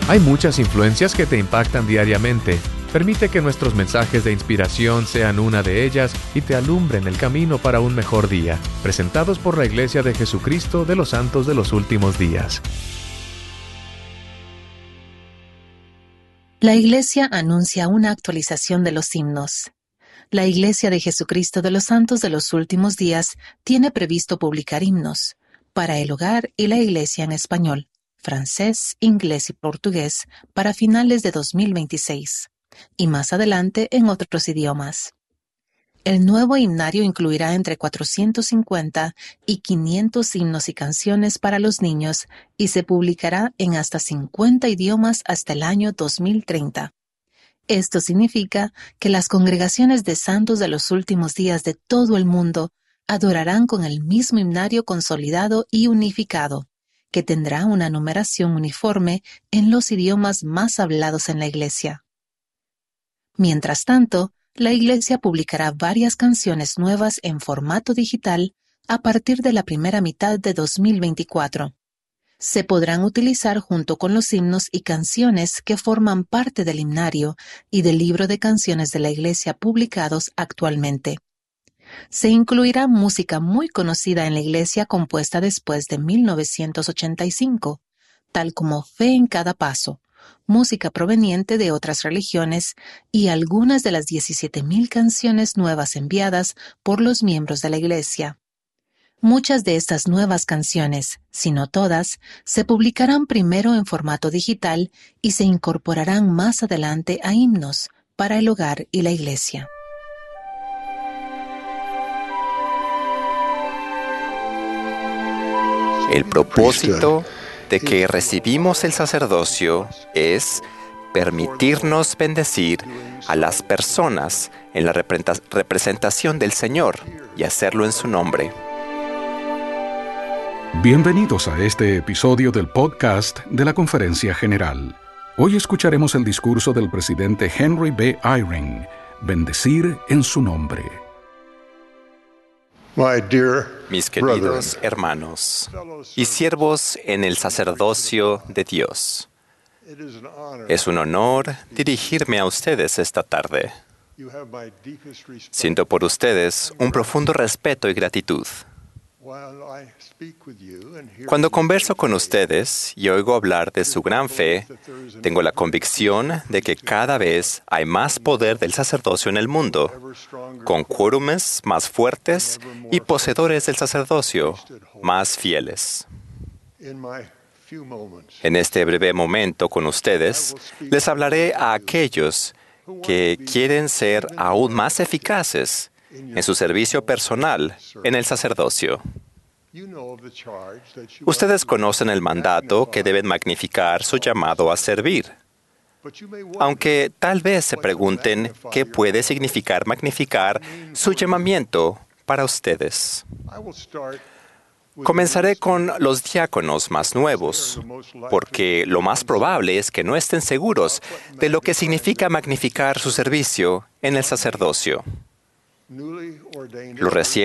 Hay muchas influencias que te impactan diariamente. Permite que nuestros mensajes de inspiración sean una de ellas y te alumbren el camino para un mejor día. Presentados por la Iglesia de Jesucristo de los Santos de los Últimos Días. La Iglesia anuncia una actualización de los himnos. La Iglesia de Jesucristo de los Santos de los Últimos Días tiene previsto publicar himnos para el hogar y la Iglesia en español, francés, inglés y portugués para finales de 2026 y más adelante en otros idiomas. El nuevo himnario incluirá entre 450 y 500 himnos y canciones para los niños y se publicará en hasta 50 idiomas hasta el año 2030. Esto significa que las congregaciones de santos de los últimos días de todo el mundo adorarán con el mismo himnario consolidado y unificado, que tendrá una numeración uniforme en los idiomas más hablados en la Iglesia. Mientras tanto, la Iglesia publicará varias canciones nuevas en formato digital a partir de la primera mitad de 2024. Se podrán utilizar junto con los himnos y canciones que forman parte del himnario y del libro de canciones de la Iglesia publicados actualmente. Se incluirá música muy conocida en la Iglesia compuesta después de 1985, tal como Fe en cada paso, música proveniente de otras religiones y algunas de las 17,000 canciones nuevas enviadas por los miembros de la Iglesia. Muchas de estas nuevas canciones, si no todas, se publicarán primero en formato digital y se incorporarán más adelante a himnos para el hogar y la Iglesia. El propósito de que recibimos el sacerdocio es permitirnos bendecir a las personas en la representación del Señor y hacerlo en su nombre. Bienvenidos a este episodio del podcast de la Conferencia General. Hoy escucharemos el discurso del presidente Henry B. Eyring, Bendecir en su nombre. Mis queridos hermanos y siervos en el sacerdocio de Dios, es un honor dirigirme a ustedes esta tarde. Siento por ustedes un profundo respeto y gratitud. Cuando converso con ustedes y oigo hablar de su gran fe, tengo la convicción de que cada vez hay más poder del sacerdocio en el mundo, con quórumes más fuertes y poseedores del sacerdocio más fieles. En este breve momento con ustedes, les hablaré a aquellos que quieren ser aún más eficaces en su servicio personal en el sacerdocio. Ustedes conocen el mandato que deben magnificar su llamado a servir. Aunque tal vez se pregunten qué puede significar magnificar su llamamiento para ustedes. Comenzaré con los diáconos más nuevos, porque lo más probable es que no estén seguros de lo que significa magnificar su servicio en el sacerdocio. Los recién